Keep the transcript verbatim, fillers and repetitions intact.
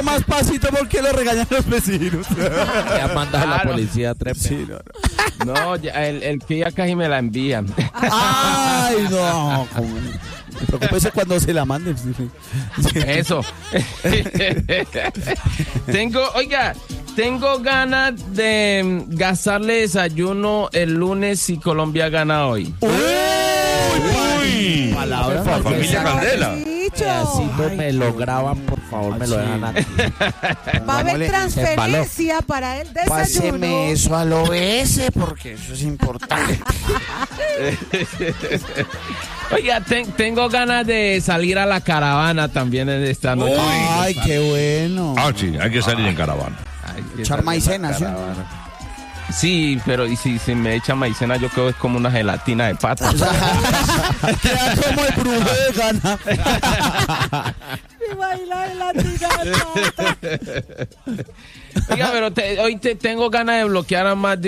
más pasito porque lo regañan los vecinos. Ya mandas a la Claro. policía tres Sí, no, no. No, ya, el, el que ya casi me la envían. Ay, no. Preocúpese cuando se la manden. Eso. Tengo, oiga, tengo ganas de gastarle desayuno el lunes si Colombia gana hoy. Uy, Palabra. familia Candela. pedacito me lo graban, por favor, me lo dejan aquí. Va a haber Vámonos. transferencia para el desayuno. Páseme eso al O B S porque eso es importante. Oiga, ten- tengo ganas de salir a la caravana también en esta noche. Ay, qué bueno. Ah, sí, hay que salir en caravana. Ay, que Echar salir a la maicena, ¿sí? caravana. Sí, pero y si, si me echa maicena, yo creo que es como una gelatina de pata. Queda como el brujo de Gana. Y baila en la tirada. Oiga, pero te- hoy te tengo ganas de bloquear a más de